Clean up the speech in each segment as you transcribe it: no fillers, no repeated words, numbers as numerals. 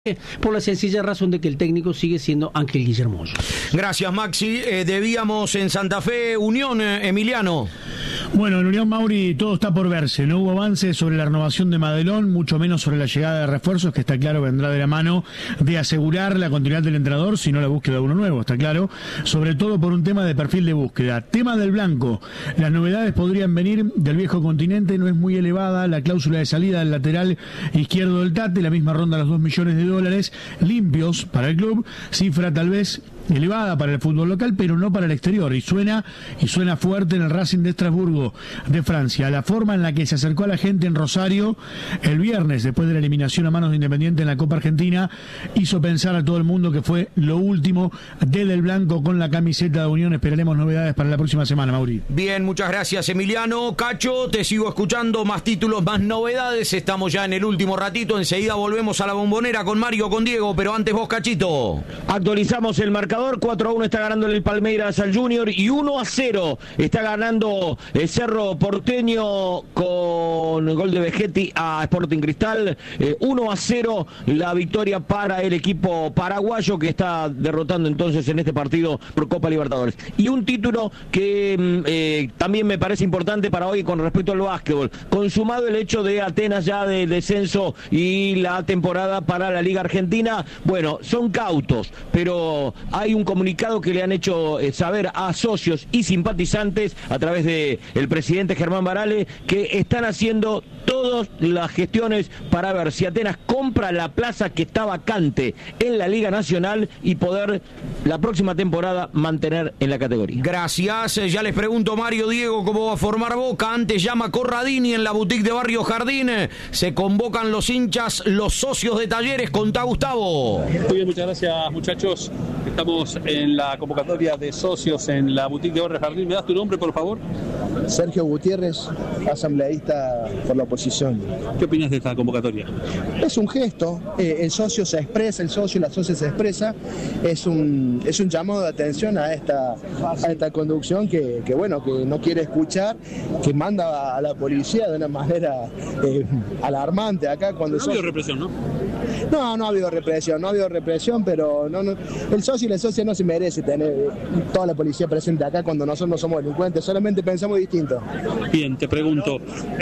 por la sencilla razón de que el técnico sigue siendo Ángel Guillermo. Gracias, Maxi. Debíamos en Santa Fe Unión, Emiliano. Bueno, en Unión, Mauri, todo está por verse. No hubo avance sobre la renovación de Madelón, mucho menos sobre la llegada de refuerzos, que está claro vendrá de la mano de asegurar la continuidad del entrenador, si no la búsqueda de uno nuevo, está claro, sobre todo por un tema de perfil de búsqueda. Tema del blanco, las novedades podrían venir del viejo continente, no es muy elevada la cláusula de salida del lateral izquierdo del Tate, la misma ronda los $2 millones limpios para el club, cifra tal vez elevada para el fútbol local, pero no para el exterior, y suena fuerte en el Racing de Estrasburgo de Francia. La forma en la que se acercó a la gente en Rosario el viernes, después de la eliminación a manos de Independiente en la Copa Argentina, hizo pensar a todo el mundo que fue lo último del blanco con la camiseta de Unión. Esperaremos novedades para la próxima semana, Mauri. Bien, muchas gracias, Emiliano. Cacho, te sigo escuchando, más títulos, más novedades. Estamos ya en el último ratito, enseguida volvemos a la Bombonera con Mario, con Diego, pero antes vos, Cachito. Actualizamos el marcador. 4-1 está ganando el Palmeiras al Junior y 1-0 está ganando el Cerro Porteño con gol de Vegetti a Sporting Cristal. 1-0 la victoria para el equipo paraguayo, que está derrotando entonces en este partido por Copa Libertadores. Y un título que también me parece importante para hoy con respecto al básquetbol. Consumado el hecho de Atenas ya del descenso y la temporada para la Liga Argentina. Bueno, son cautos, pero hay un comunicado que le han hecho saber a socios y simpatizantes a través de el presidente Germán Barale, que están haciendo todas las gestiones para ver si Atenas compra la plaza que está vacante en la Liga Nacional y poder la próxima temporada mantener en la categoría. Gracias. Ya les pregunto, Mario, Diego, cómo va a formar Boca. Antes llama Corradini en la boutique de Barrio Jardín. Se convocan los hinchas, los socios de Talleres. Contá, Gustavo. Muy bien, muchas gracias, muchachos. Estamos en la convocatoria de socios en la boutique de Barrio Jardín. ¿Me das tu nombre, por favor? Sergio Gutiérrez, asambleísta por la oposición. ¿Qué opinas de esta convocatoria? Es un gesto, el socio se expresa, la socia se expresa, es un llamado de atención a esta conducción que no quiere escuchar, que manda a la policía de una manera alarmante acá cuando... No ha habido represión, ¿no? No ha habido represión, pero el socio y la socia no se merece tener toda la policía presente acá cuando nosotros no somos delincuentes, solamente pensamos distinto. Bien, te pregunto,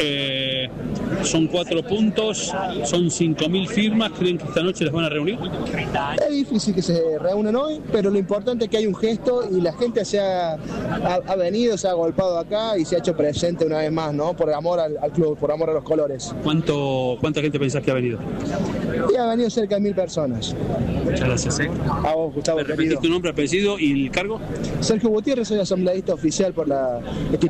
son 4 puntos, son 5.000 firmas, ¿creen que esta noche las van a reunir? Es difícil que se reúnan hoy, pero lo importante es que hay un gesto y la gente ha venido, se ha golpeado acá y se ha hecho presente una vez más, ¿no? Por amor al club, por amor a los colores. ¿Cuánta gente pensás que ha venido? Y ha venido cerca de 1.000 personas. Muchas gracias. A vos, Gustavo. ¿Repetís tu nombre, apellido y el cargo? Sergio Gutiérrez, soy asambleísta oficial por la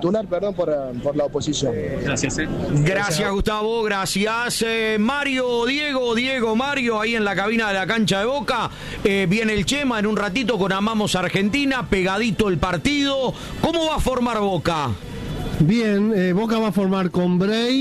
la oposición. Gracias. Gracias, Gustavo, gracias. Mario, Diego, Mario, ahí en la cabina de la cancha de Boca. Viene el Chema en un ratito con Amamos Argentina, pegadito el partido. ¿Cómo va a formar Boca? Bien, Boca va a formar con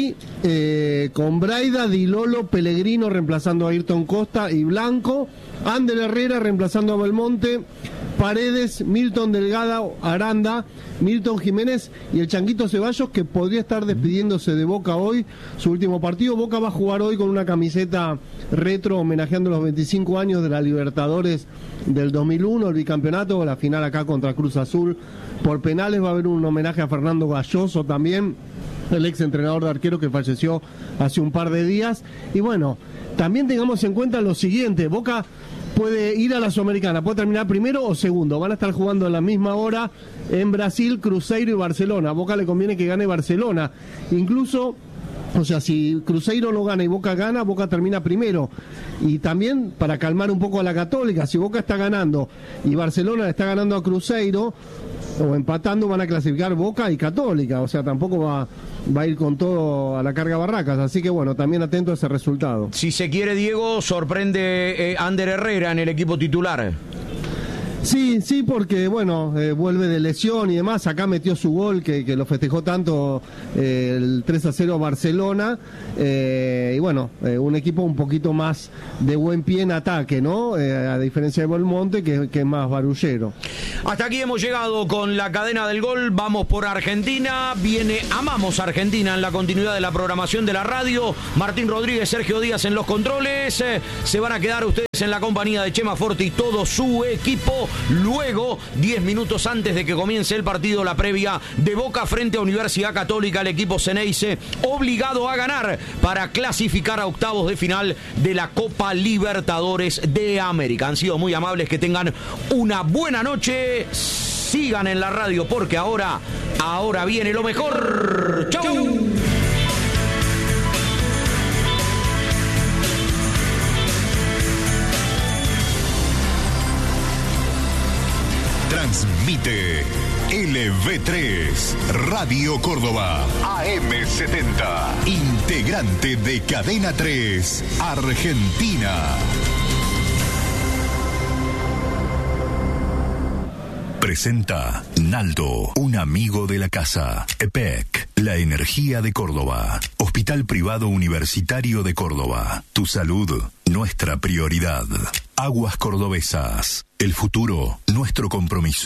Braida, Di Lolo, Pellegrino reemplazando a Ayrton Costa y Blanco, Ander Herrera reemplazando a Belmonte, Paredes, Milton Delgado, Aranda, Milton Jiménez y el Changuito Ceballos, que podría estar despidiéndose de Boca hoy, su último partido. Boca va a jugar hoy con una camiseta retro homenajeando los 25 años de la Libertadores del 2001, el bicampeonato, la final acá contra Cruz Azul por penales. Va a haber un homenaje a Fernando Galloso también, el ex entrenador de arquero que falleció hace un par de días. Y bueno, también tengamos en cuenta lo siguiente: Boca puede ir a la Sudamericana, puede terminar primero o segundo. Van a estar jugando a la misma hora en Brasil, Cruzeiro y Barcelona. A Boca le conviene que gane Barcelona. Incluso, o sea, si Cruzeiro no gana y Boca gana, Boca termina primero. Y también para calmar un poco a la Católica, si Boca está ganando y Barcelona está ganando a Cruzeiro o empatando, van a clasificar Boca y Católica. O sea, tampoco va a ir con todo a la carga Barracas. Así que bueno, también atento a ese resultado. Si se quiere, Diego, sorprende Ander Herrera en el equipo titular. Sí, porque bueno, vuelve de lesión y demás. Acá metió su gol que lo festejó tanto el 3-0 Barcelona. Y bueno, un equipo un poquito más de buen pie en ataque, ¿no? A diferencia de Belmonte, que es más barullero. Hasta aquí hemos llegado con la cadena del gol. Vamos por Argentina. Viene Amamos Argentina en la continuidad de la programación de la radio. Martín Rodríguez, Sergio Díaz en los controles. Se van a quedar ustedes en la compañía de Chema Forti y todo su equipo. Luego, 10 minutos antes de que comience el partido, la previa de Boca frente a Universidad Católica, el equipo Ceneice obligado a ganar para clasificar a octavos de final de la Copa Libertadores de América. Han sido muy amables, que tengan una buena noche. Sigan en la radio porque ahora viene lo mejor. ¡Chau! Transmite LV3, Radio Córdoba, AM70, integrante de Cadena 3, Argentina. Presenta Naldo, un amigo de la casa. EPEC, la energía de Córdoba. Hospital Privado Universitario de Córdoba. Tu salud, nuestra prioridad. Aguas Cordobesas, el futuro, nuestro compromiso.